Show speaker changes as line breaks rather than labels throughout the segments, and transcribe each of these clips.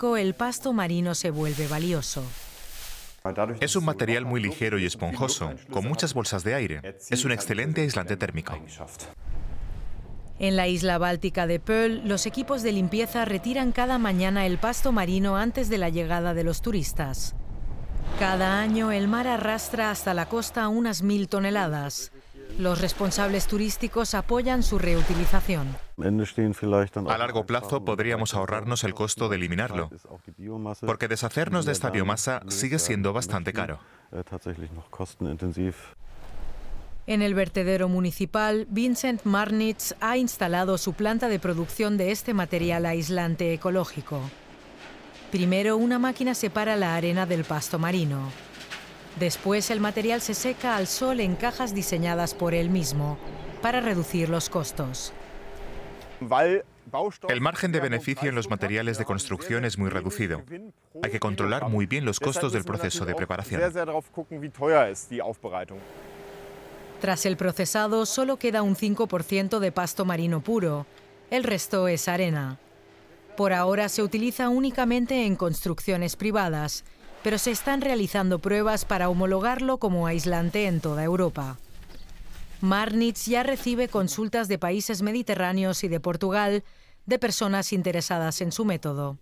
seco, el pasto marino se vuelve valioso.
Es un material muy ligero y esponjoso, con muchas bolsas de aire. Es un excelente aislante térmico.
En la isla báltica de Pöhl, los equipos de limpieza retiran cada mañana el pasto marino antes de la llegada de los turistas. Cada año el mar arrastra hasta la costa unas 1000 toneladas. Los responsables turísticos apoyan su reutilización.
A largo plazo podríamos ahorrarnos el costo de eliminarlo, porque deshacernos de esta biomasa sigue siendo bastante caro.
En el vertedero municipal, Vincent Marnitz ha instalado su planta de producción de este material aislante ecológico. Primero, una máquina separa la arena del pasto marino. Después, el material se seca al sol en cajas diseñadas por él mismo, para reducir los costos.
El margen de beneficio en los materiales de construcción es muy reducido. Hay que controlar muy bien los costos del proceso de preparación.
Tras el procesado, solo queda un 5% de pasto marino puro. El resto es arena. Por ahora se utiliza únicamente en construcciones privadas, pero se están realizando pruebas para homologarlo como aislante en toda Europa. Marnitz ya recibe consultas de países mediterráneos y de Portugal de personas interesadas en su método.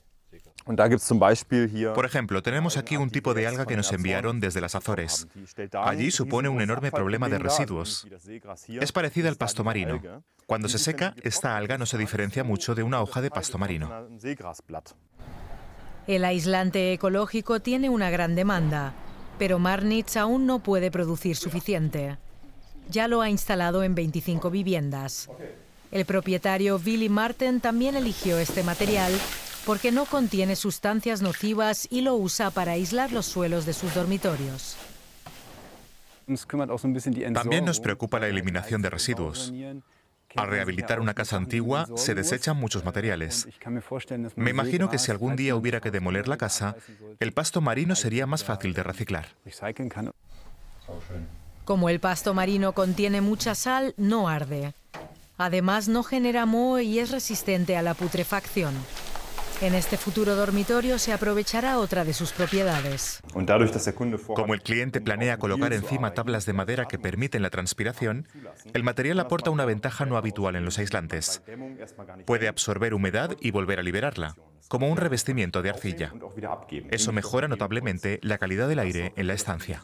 Por ejemplo, tenemos aquí un tipo de alga que nos enviaron desde las Azores. Allí supone un enorme problema de residuos. Es parecida al pasto marino. Cuando se seca, esta alga no se diferencia mucho de una hoja de pasto marino.
El aislante ecológico tiene una gran demanda, pero Marnitz aún no puede producir suficiente. Ya lo ha instalado en 25 viviendas. El propietario Willy Marten también eligió este material porque no contiene sustancias nocivas y lo usa para aislar los suelos de sus dormitorios.
También nos preocupa la eliminación de residuos. Al rehabilitar una casa antigua, se desechan muchos materiales. Me imagino que si algún día hubiera que demoler la casa, el pasto marino sería más fácil de reciclar.
Como el pasto marino contiene mucha sal, no arde. Además, no genera moho y es resistente a la putrefacción. En este futuro dormitorio se aprovechará otra de sus propiedades.
Como el cliente planea colocar encima tablas de madera que permiten la transpiración, el material aporta una ventaja no habitual en los aislantes. Puede absorber humedad y volver a liberarla, como un revestimiento de arcilla. Eso mejora notablemente la calidad del aire en la estancia.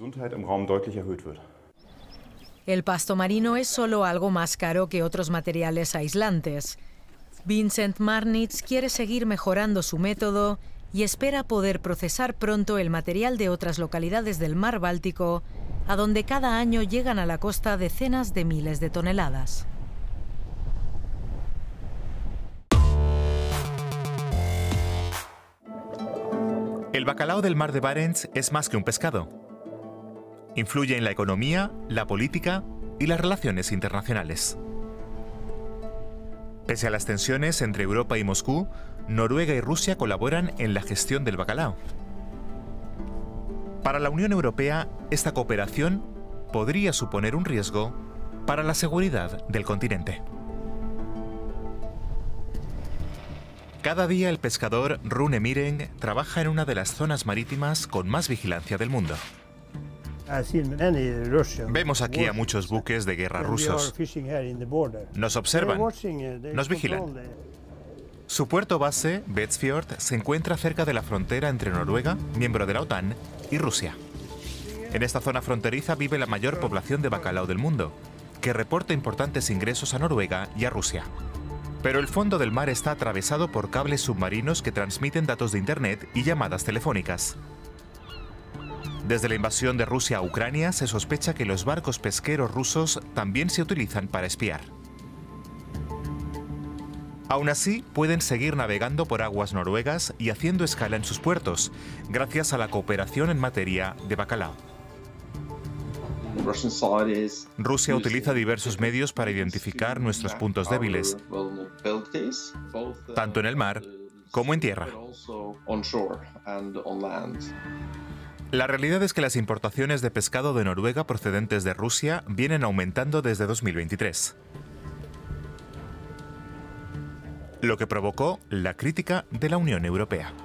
El pasto marino es solo algo más caro que otros materiales aislantes. Vincent Marnitz quiere seguir mejorando su método y espera poder procesar pronto el material de otras localidades del mar Báltico, a donde cada año llegan a la costa decenas de miles de toneladas.
El bacalao del mar de Barents es más que un pescado. Influye en la economía, la política y las relaciones internacionales. Pese a las tensiones entre Europa y Moscú, Noruega y Rusia colaboran en la gestión del bacalao. Para la Unión Europea, esta cooperación podría suponer un riesgo para la seguridad del continente. Cada día el pescador Rune Miren trabaja en una de las zonas marítimas con más vigilancia del mundo. Vemos aquí a muchos buques de guerra rusos. Nos observan, nos vigilan. Su puerto base, Vestfjord, se encuentra cerca de la frontera entre Noruega, miembro de la OTAN, y Rusia. En esta zona fronteriza vive la mayor población de bacalao del mundo, que reporta importantes ingresos a Noruega y a Rusia. Pero el fondo del mar está atravesado por cables submarinos que transmiten datos de Internet y llamadas telefónicas. Desde la invasión de Rusia a Ucrania, se sospecha que los barcos pesqueros rusos también se utilizan para espiar. Aún así, pueden seguir navegando por aguas noruegas y haciendo escala en sus puertos, gracias a la cooperación en materia de bacalao. Rusia utiliza diversos medios para identificar nuestros puntos débiles, tanto en el mar como en tierra. La realidad es que las importaciones de pescado de Noruega procedentes de Rusia vienen aumentando desde 2023. Lo que provocó la crítica de la Unión Europea.